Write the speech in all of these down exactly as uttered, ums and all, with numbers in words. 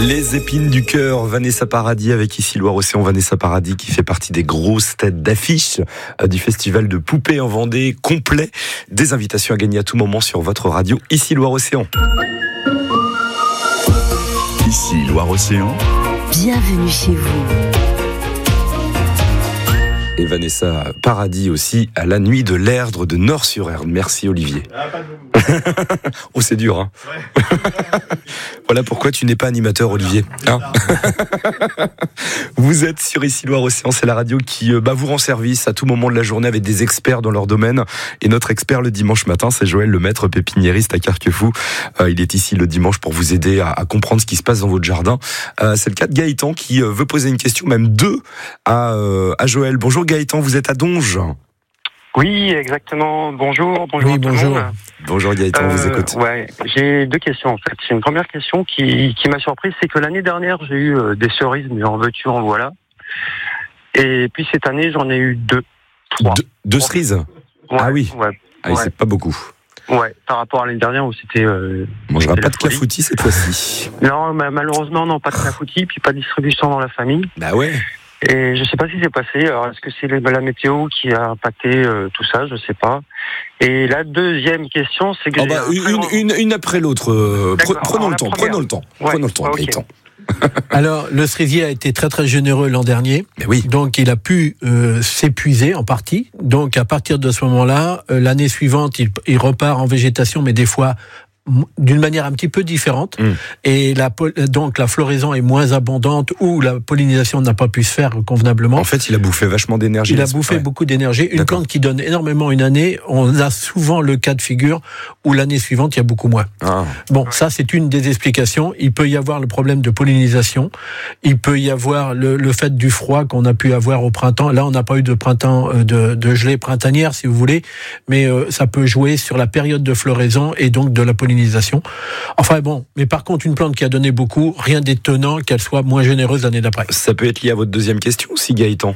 Les épines du cœur, Vanessa Paradis avec ici Loire-Océan. Vanessa Paradis qui fait partie des grosses têtes d'affiche du festival de poupées en Vendée, complet. Des invitations à gagner à tout moment sur votre radio, ici Loire-Océan. Ici Loire-Océan. Bienvenue chez vous. Et Vanessa Paradis aussi à la nuit de l'Erdre de Nord-sur-Erdre. Merci Olivier. Ah, pas de oh, c'est dur, hein. Ouais. Voilà pourquoi tu n'es pas animateur, Olivier. Hein. Vous êtes sur Ici Loire-Océan, c'est la radio qui bah, vous rend service à tout moment de la journée avec des experts dans leur domaine. Et notre expert le dimanche matin, c'est Joël Lemaître, pépiniériste à Carquefou. Euh, il est ici le dimanche pour vous aider à, à comprendre ce qui se passe dans votre jardin. Euh, c'est le cas de Gaëtan qui euh, veut poser une question, même deux, à, euh, à Joël. Bonjour Gaëtan, vous êtes à Donge. Oui, exactement. Bonjour, bonjour. Oui, à tout bonjour. le monde. Bonjour Gaëtan, on Euh, vous écoute. Ouais, j'ai deux questions en fait. C'est une première question qui, qui m'a surprise, c'est que l'année dernière j'ai eu euh, des cerises, mais en veux-tu, en voilà. Et puis cette année j'en ai eu deux, trois. De, deux cerises. Ouais, Ah oui. Ouais. Ah, oui, ouais. c'est pas beaucoup. Ouais. Par rapport à l'année dernière où c'était. Euh, On mangera c'était pas la de folie. clafoutis cette fois-ci. Non, ma- malheureusement non, pas de clafoutis, puis pas de distribution dans la famille. Bah ouais. Et je sais pas ce qui s'est passé. Alors, est-ce que c'est les- la météo qui a impacté euh, tout ça? Je sais pas. Et la deuxième question, c'est que Oh j'ai bah, un une, très grand- une, une après l'autre. euh, pre- D'accord. prenons Alors, le la temps, première. prenons le temps. Ouais. Prenons le temps, Ouais, ok. Gaëtan. Alors, le cerisier a été très très généreux l'an dernier. Mais oui. Donc, il a pu euh, s'épuiser en partie. Donc, à partir de ce moment-là, euh, l'année suivante, il, il repart en végétation, mais des fois m- d'une manière un petit peu différente. Mm. Et la, pol- donc, la floraison est moins abondante ou la pollinisation n'a pas pu se faire convenablement. En fait, il a bouffé vachement d'énergie. Il a là, bouffé ouais. beaucoup d'énergie. Une D'accord. plante qui donne énormément une année, on a souvent le cas de figure où l'année suivante, il y a beaucoup moins. Ah. Bon, ça c'est une des explications. Il peut y avoir le problème de pollinisation. Il peut y avoir le, le fait du froid qu'on a pu avoir au printemps. Là, on n'a pas eu de printemps, euh, de, de gelée printanière, si vous voulez, mais euh, ça peut jouer sur la période de floraison et donc de la pollinisation. Enfin bon, mais par contre, une plante qui a donné beaucoup, rien d'étonnant qu'elle soit moins généreuse l'année d'après. Ça peut être lié à votre deuxième question aussi, Gaëtan.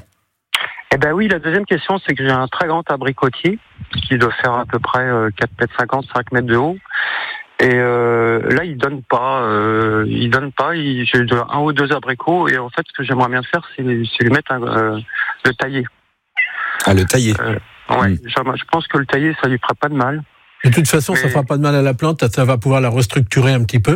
Eh ben oui, la deuxième question, c'est que j'ai un très grand abricotier qui doit faire à peu près euh, quatre mètres cinquante, cinq mètres de haut. Et euh, là, il donne pas, euh, il donne pas. Il, j'ai de- un ou deux abricots. Et en fait, ce que j'aimerais bien faire, c'est, c'est lui mettre un, euh, le tailler. Ah, le tailler. Ouais, Mm. je, je pense que le tailler, ça lui fera pas de mal. De toute façon, ça Mais- fera pas de mal à la plante, ça va pouvoir la restructurer un petit peu.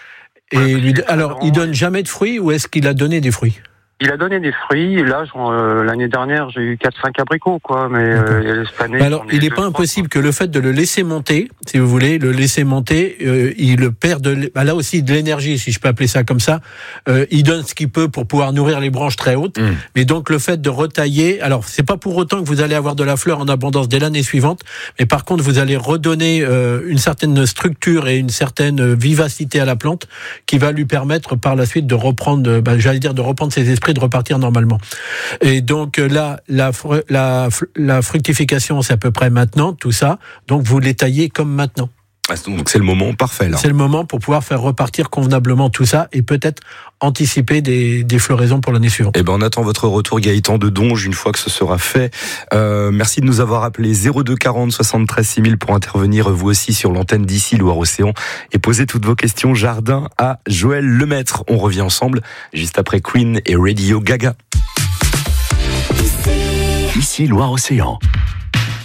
Et Ouais, lui, parce que alors, avant- il donne jamais de fruits ou est-ce qu'il a donné des fruits? Il a donné des fruits. Et là, j'en, euh, l'année dernière, j'ai eu quatre cinq abricots, quoi. Mais euh, cette année, Mais alors, j'en ai il n'est deux, pas trois, impossible que le fait de le laisser monter, si vous voulez, le laisser monter, euh, il perd de, l'é- bah là aussi de l'énergie, si je peux appeler ça comme ça. Euh, il donne ce qu'il peut pour pouvoir nourrir les branches très hautes. Mm. Mais donc le fait de retailler, alors c'est pas pour autant que vous allez avoir de la fleur en abondance dès l'année suivante, mais par contre vous allez redonner euh, une certaine structure et une certaine vivacité à la plante qui va lui permettre par la suite de reprendre, bah, j'allais dire de reprendre ses esprits, de repartir normalement. Et donc euh, là, la, fr- la, fr- la fructification, c'est à peu près maintenant, tout ça. Donc vous les taillez comme maintenant. Ah, donc c'est le moment parfait là. C'est le moment pour pouvoir faire repartir convenablement tout ça et peut-être anticiper des, des floraisons pour l'année suivante. Eh ben, on attend votre retour, Gaëtan de Donge, une fois que ce sera fait. Euh, merci de nous avoir appelé zéro deux quarante soixante-treize six mille pour intervenir vous aussi sur l'antenne d'ici Loire-Océan et poser toutes vos questions jardin à Joël Lemaître. On revient ensemble juste après Queen et Radio Gaga. Ici Loire-Océan.